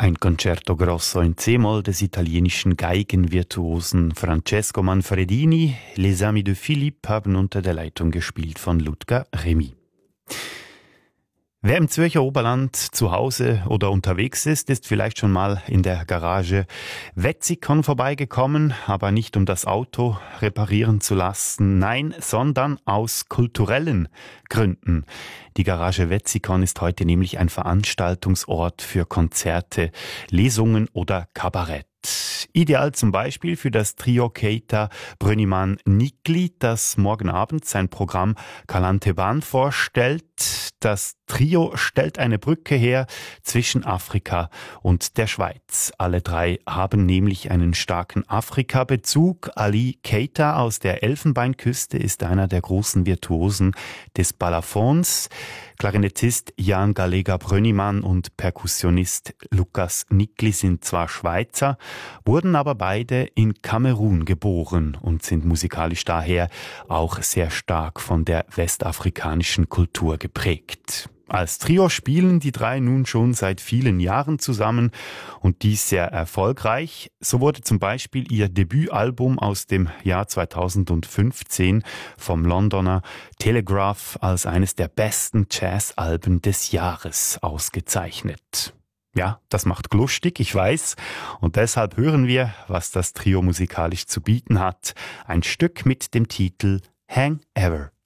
Ein Concerto Grosso in C-Moll des italienischen Geigenvirtuosen Francesco Manfredini. Les Amis de Philippe haben unter der Leitung gespielt von Ludger Remy. Wer im Zürcher Oberland zu Hause oder unterwegs ist vielleicht schon mal in der Garage Wetzikon vorbeigekommen, aber nicht um das Auto reparieren zu lassen, nein, sondern aus kulturellen Gründen. Die Garage Wetzikon ist heute nämlich ein Veranstaltungsort für Konzerte, Lesungen oder Kabarett. Ideal zum Beispiel für das Trio Keita Brönnimann Nikli, das morgen Abend sein Programm Kalante Bahn vorstellt. Das Trio stellt eine Brücke her zwischen Afrika und der Schweiz. Alle drei haben nämlich einen starken Afrika-Bezug. Ali Keita aus der Elfenbeinküste ist einer der großen Virtuosen des Balafons. Klarinettist Jan Galega Brönnimann und Perkussionist Lukas Nikli sind zwar Schweizer, wurden aber beide in Kamerun geboren und sind musikalisch daher auch sehr stark von der westafrikanischen Kultur geprägt. Als Trio spielen die drei nun schon seit vielen Jahren zusammen und dies sehr erfolgreich. So wurde zum Beispiel ihr Debütalbum aus dem Jahr 2015 vom Londoner Telegraph als eines der besten Jazzalben des Jahres ausgezeichnet. Ja, das macht lustig, ich weiß. Und deshalb hören wir, was das Trio musikalisch zu bieten hat. Ein Stück mit dem Titel Hang Ever.